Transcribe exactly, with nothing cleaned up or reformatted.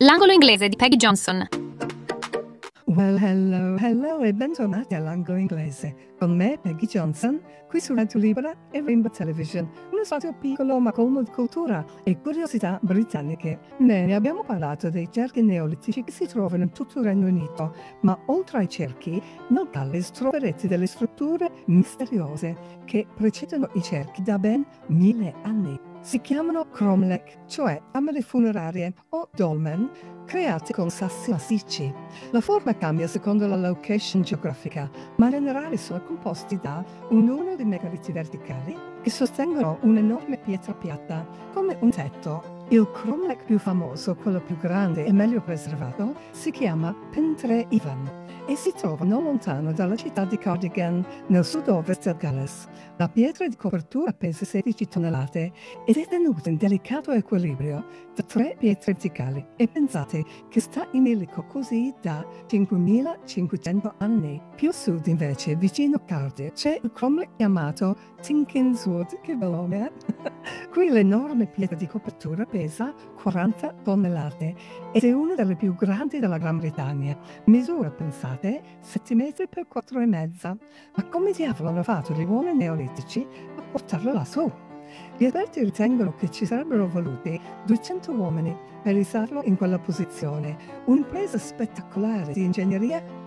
L'angolo inglese di Peggy Johnson. Well, hello, hello e bentornati all'angolo inglese. Con me, Peggy Johnson, qui su Radio Libera e Rainbow Television, uno spazio piccolo ma colmo di cultura e curiosità britanniche. Bene, abbiamo parlato dei cerchi neolitici che si trovano in tutto il Regno Unito, ma oltre ai cerchi, nel Galles troverete delle strutture misteriose che precedono i cerchi da ben mille anni. Si chiamano cromlech, cioè camere funerarie, o dolmen, create con sassi massicci. La forma cambia secondo la location geografica, ma in generale sono composti da un numero di megaliti verticali che sostengono un'enorme pietra piatta, come un tetto. Il cromlech più famoso, quello più grande e meglio preservato, si chiama Pentre Ivan e si trova non lontano dalla città di Cardigan, nel sud-ovest del Galles. La pietra di copertura pesa sedici tonnellate ed è tenuta in delicato equilibrio da tre pietre verticali e pensate che sta in bilico così da cinquemilacinquecento anni. Più a sud invece, vicino a Cardiff, c'è il cromlech chiamato Tinkinswood, che bellone, eh? Qui l'enorme pietra di copertura pesa quaranta tonnellate ed è una delle più grandi della Gran Bretagna. Misura, pensate, sette metri per quattro e mezza. Ma come diavolo hanno fatto gli uomini neolitici a portarlo lassù? Gli esperti ritengono che ci sarebbero voluti duecento uomini per risalirlo in quella posizione. Un'impresa spettacolare di ingegneria